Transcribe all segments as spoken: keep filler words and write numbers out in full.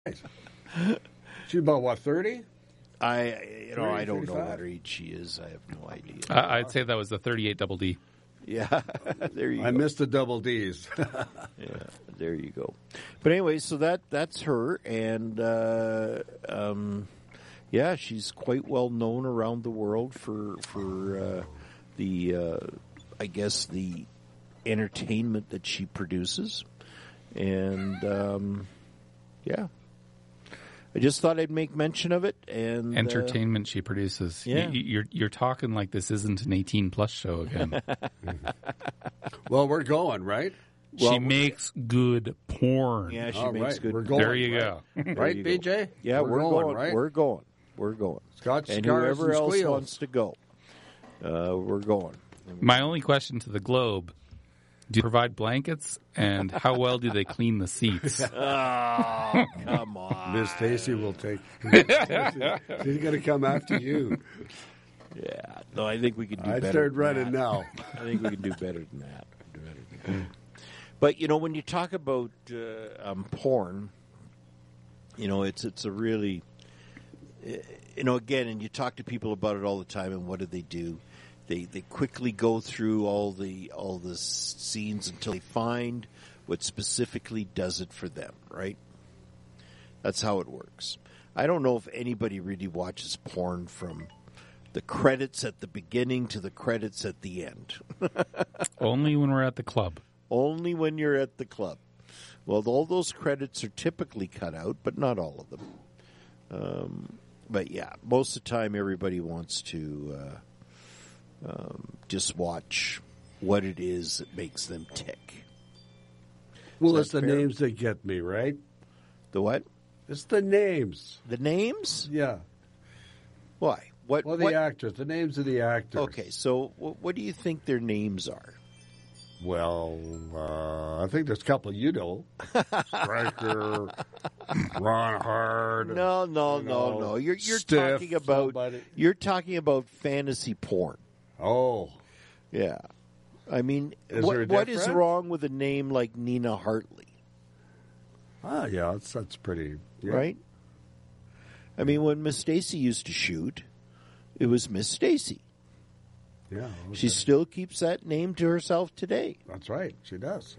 She's about, what, thirty? I, you know, I don't know thirty-five? what age she is. I have no idea. I, I'd say that was the thirty-eight double D. Yeah, there you I go. missed the double D's. Yeah, there you go. But anyway, so that that's her, and uh, um, yeah, she's quite well known around the world for for uh, the, uh, I guess, the entertainment that she produces, and um, yeah. I just thought I'd make mention of it. And Entertainment she produces. Yeah. You, you're you're talking like this isn't an eighteen plus show again. Well, we're going, right? she Well, makes good porn. Yeah, she All makes right, good. we're going. There you right? go. There Right, you B go. J? Yeah, we're, we're, going. going, right? We're going. We're going. Scotch, And cigars, whoever and else squeals. wants to go, uh, we're going. My only question to the Globe: do you provide blankets, and how well do they clean the seats? Oh, come on. Miss Stacy will take. Miss Stacy, she's going to come after you. Yeah. No, I think we can do I better. started than running that. now. I think we can do better than that. Do better than that. But you know, when you talk about uh, um, porn, you know, it's it's a really, uh, you know, again, and you talk to people about it all the time, and what do they do? They they quickly go through all the all the scenes until they find what specifically does it for them, right? That's how it works. I don't know if anybody really watches porn from the credits at the beginning to the credits at the end. Only when we're at the club. Only when you're at the club. Well, all those credits are typically cut out, but not all of them. Um, but yeah, most of the time everybody wants to uh, um, just watch what it is that makes them tick. Well, Is it's that the fair? names that get me, right? The what? It's the names. The names? Yeah. Why? What? Well, the what? actors. The names of the actors. Okay, so wh- what do you think their names are? Well, uh, I think there's a couple you know. Stryker, Ron Hard. No, no, you no, know, no. You're you're Stiff, talking about somebody. you're talking about fantasy porn. Oh. Yeah, I mean, Is what there a what is difference? wrong with a name like Nina Hartley, Ah, yeah, that's, that's pretty. Yeah. right? I mean, when Miss Stacy used to shoot, it was Miss Stacy. Yeah. okay. She still keeps that name to herself today. That's right. She does.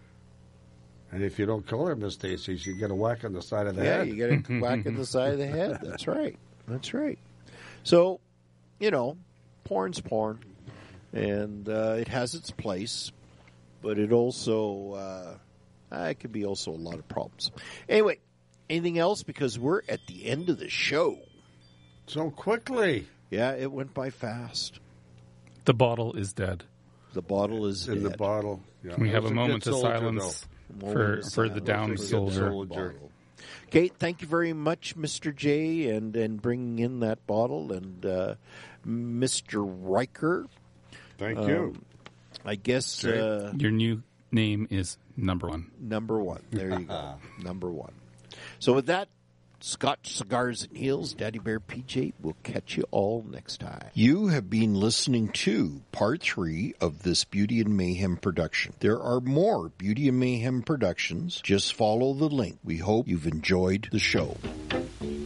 And if you don't call her Miss Stacy, you get a whack on the side of the Yeah, head. you get a whack in the side of the head. That's right. That's right. So, you know, porn's porn, and uh, it has its place, but it also uh, uh, it can be also a lot of problems. Anyway, anything else? Because we're at the end of the show. So quickly. Yeah, it went by fast. The bottle is dead. The bottle is In dead. the bottle. Yeah. Can we It have was a moment good of soldier, silence Moment for of for the silence. downed Good soldier? soldier. Okay, thank you very much, Mister J, and, and bringing in that bottle, and uh, Mister Riker. Thank Um, you. I guess Jay? uh, Your new name is number one. number one. There you go. Number one. So with that, Scotch Cigars and Heels, Daddy Bear P J, we'll catch you all next time. You have been listening to part three of this Beauty and Mayhem production. There are more Beauty and Mayhem productions. Just follow the link. We hope you've enjoyed the show.